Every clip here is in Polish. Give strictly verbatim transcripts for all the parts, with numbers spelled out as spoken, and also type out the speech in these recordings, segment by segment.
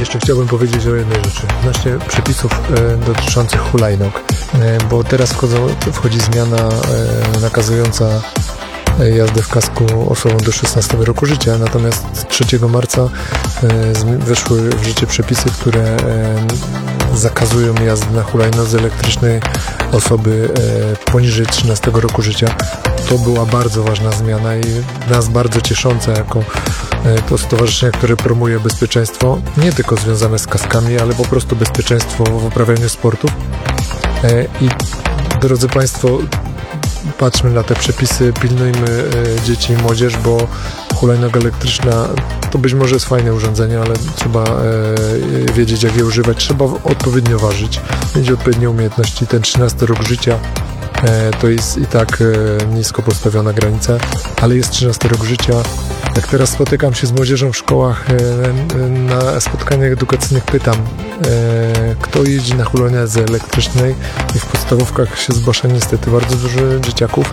Jeszcze chciałbym powiedzieć o jednej rzeczy. Odnośnie przepisów e, dotyczących hulajnóg, e, bo teraz wchodzą, wchodzi zmiana e, nakazująca jazdę w kasku osobom do szesnastego roku życia, natomiast trzeciego marca e, weszły w życie przepisy, które e, zakazują jazdy na hulajnodze elektrycznej osoby e, poniżej trzynastego roku życia. To była bardzo ważna zmiana i nas bardzo ciesząca jako e, to stowarzyszenie, które promuje bezpieczeństwo, nie tylko związane z kaskami, ale po prostu bezpieczeństwo w uprawianiu sportów. E, I drodzy Państwo, patrzmy na te przepisy, pilnujmy e, dzieci i młodzież, bo hulajnoga elektryczna to być może jest fajne urządzenie, ale trzeba e, wiedzieć, jak je używać, trzeba odpowiednio ważyć, mieć odpowiednie umiejętności. Ten trzynasty rok życia e, to jest i tak e, nisko postawiona granica, ale jest trzynasty rok życia. Jak teraz spotykam się z młodzieżą w szkołach, e, na spotkaniach edukacyjnych pytam, e, kto jeździ na hulajnodze elektrycznej, i w podstawówkach się zgłasza niestety bardzo dużo dzieciaków.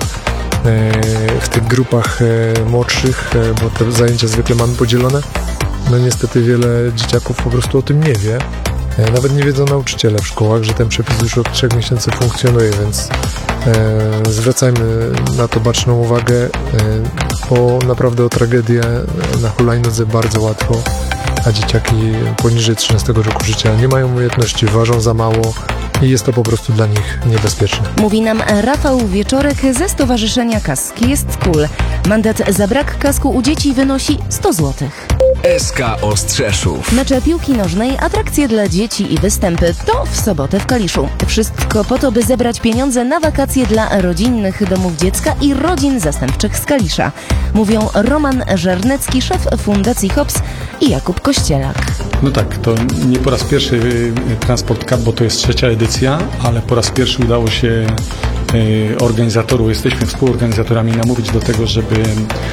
W tych grupach młodszych, bo te zajęcia zwykle mamy podzielone, no niestety wiele dzieciaków po prostu o tym nie wie. Nawet nie wiedzą nauczyciele w szkołach, że ten przepis już od trzech miesięcy funkcjonuje, więc e, zwracajmy na to baczną uwagę, e, bo naprawdę o tragedię na hulajnodze bardzo łatwo, a dzieciaki poniżej trzynastego roku życia nie mają umiejętności, ważą za mało i jest to po prostu dla nich niebezpieczne. Mówi nam Rafał Wieczorek ze Stowarzyszenia Kaski jest cool. Mandat za brak kasku u dzieci wynosi sto złotych. S K Ostrzeszów. Mecze piłki nożnej, atrakcje dla dzieci i występy to w sobotę w Kaliszu. Wszystko po to, by zebrać pieniądze na wakacje dla rodzinnych domów dziecka i rodzin zastępczych z Kalisza. Mówią Roman Żernecki, szef Fundacji Hops, i Jakub Kościelak. No tak, to nie po raz pierwszy Transport Cup, bo to jest trzecia edycja, ale po raz pierwszy udało się organizatorów, jesteśmy współorganizatorami, namówić do tego, żeby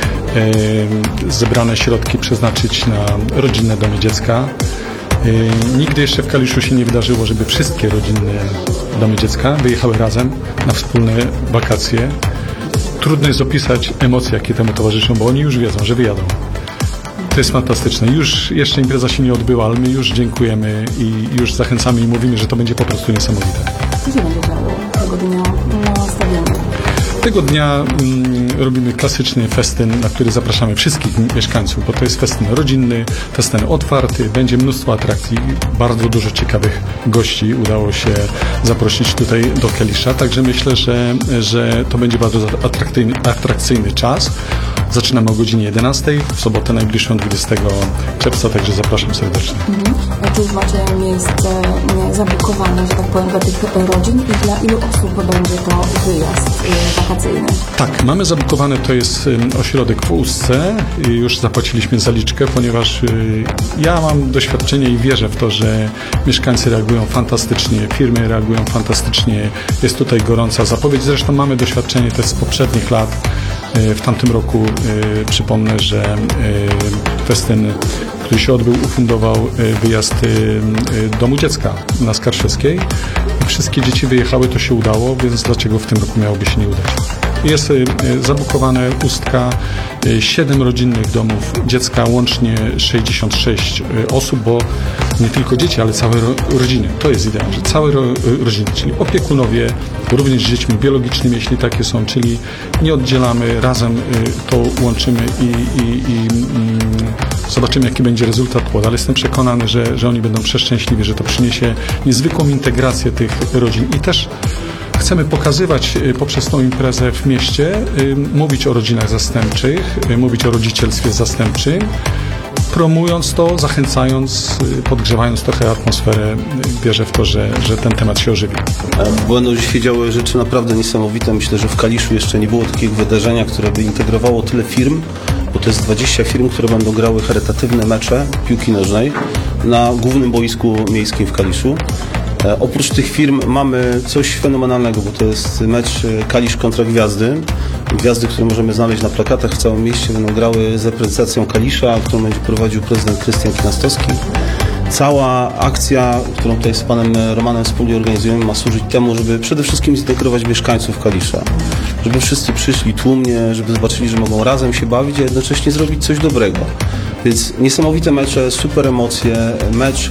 zebrane środki przeznaczyć na rodzinne domy dziecka. Nigdy jeszcze w Kaliszu się nie wydarzyło, żeby wszystkie rodzinne domy dziecka wyjechały razem na wspólne wakacje. Trudno jest opisać emocje, jakie temu towarzyszą, bo oni już wiedzą, że wyjadą. To jest fantastyczne. Już jeszcze impreza się nie odbyła, ale my już dziękujemy i już zachęcamy i mówimy, że to będzie po prostu niesamowite. Co się będzie działo tego dnia na stadionie? Tego dnia mm, robimy klasyczny festyn, na który zapraszamy wszystkich mieszkańców, bo to jest festyn rodzinny, festyn otwarty, będzie mnóstwo atrakcji, bardzo dużo ciekawych gości udało się zaprosić tutaj do Kalisza, także myślę, że, że to będzie bardzo atrakcyjny, atrakcyjny czas. Zaczynamy o godzinie jedenastej, w sobotę najbliższą dwudziestego czerwca, także zapraszam serdecznie. Mhm. Czy już macie miejsce zabukowane, że tak powiem, dla tych rodzin i dla ilu osób będzie to wyjazd wakacyjny? Tak, mamy zabukowane, to jest ośrodek w Ustce, już zapłaciliśmy zaliczkę, ponieważ ja mam doświadczenie i wierzę w to, że mieszkańcy reagują fantastycznie, firmy reagują fantastycznie, jest tutaj gorąca zapowiedź, zresztą mamy doświadczenie też z poprzednich lat. W tamtym roku y, przypomnę, że y, festyn, który się odbył, ufundował y, wyjazd y, domu dziecka na Skarszewskiej. Wszystkie dzieci wyjechały, to się udało, więc dlaczego w tym roku miałoby się nie udać? Jest y, zabukowane Ustka, y, siedem rodzinnych domów dziecka, łącznie sześćdziesiąt sześć y, osób, bo nie tylko dzieci, ale całe ro, rodziny. To jest idea, że całe ro, rodziny, czyli opiekunowie, również z dziećmi biologicznymi, jeśli takie są, czyli nie oddzielamy, razem y, to łączymy i, i, i mm, zobaczymy, jaki będzie rezultat płod, ale jestem przekonany, że, że oni będą przeszczęśliwi, że to przyniesie niezwykłą integrację tych rodzin i też chcemy pokazywać poprzez tą imprezę w mieście, mówić o rodzinach zastępczych, mówić o rodzicielstwie zastępczym, promując to, zachęcając, podgrzewając trochę atmosferę. Wierzę w to, że, że ten temat się ożywi. Będą się działy rzeczy naprawdę niesamowite. Myślę, że w Kaliszu jeszcze nie było takiego wydarzenia, które by integrowało tyle firm, bo to jest dwadzieścia firm, które będą grały charytatywne mecze piłki nożnej na głównym boisku miejskim w Kaliszu. E, oprócz tych firm mamy coś fenomenalnego, bo to jest mecz Kalisz kontra Gwiazdy. Gwiazdy, które możemy znaleźć na plakatach w całym mieście, będą grały z reprezentacją Kalisza, którą będzie prowadził prezydent Krystian Kinastowski. Cała akcja, którą tutaj z panem Romanem wspólnie organizujemy, ma służyć temu, żeby przede wszystkim zintegrować mieszkańców Kalisza. Żeby wszyscy przyszli tłumnie, żeby zobaczyli, że mogą razem się bawić, a jednocześnie zrobić coś dobrego. Więc niesamowite mecze, super emocje, mecz